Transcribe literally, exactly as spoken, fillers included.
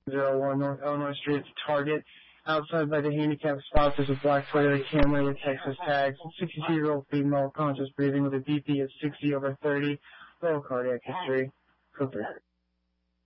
zero one North Illinois Street, Target. Outside by the handicap spot, there's a black Toyota Camry with Texas tags. sixty-two-year-old female, conscious breathing with a B P of sixty over thirty. Low cardiac history. Cooper.